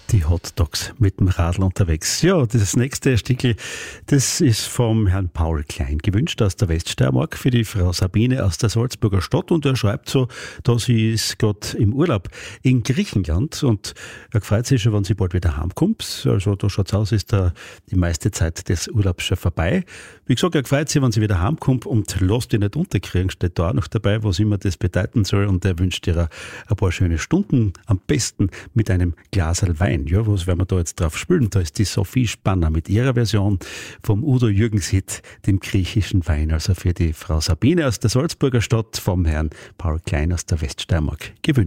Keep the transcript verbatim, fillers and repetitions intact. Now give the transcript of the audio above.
Die Hotdogs mit dem Radl unterwegs. Ja, das nächste Stickel, das ist vom Herrn Paul Klein gewünscht aus der Weststeiermark für die Frau Sabine aus der Salzburger Stadt. Und er schreibt so, da sie ist gerade im Urlaub in Griechenland und er freut sich schon, wenn sie bald wieder heimkommt. Also da schaut's aus, ist da die meiste Zeit des Urlaubs schon vorbei. Wie gesagt, er freut sich, wenn sie wieder heimkommt und lasst ihr nicht unterkriegen, steht da auch noch dabei, was immer das bedeuten soll. Und er wünscht ihr ein paar schöne Stunden, am besten mit einem Glaserl Wein. Ja, was werden wir da jetzt drauf spülen? Da ist die Sophie Spanner mit ihrer Version vom Udo Jürgens Hit, dem griechischen Wein. Also für die Frau Sabine aus der Salzburger Stadt, vom Herrn Paul Klein aus der Weststeiermark gewünscht.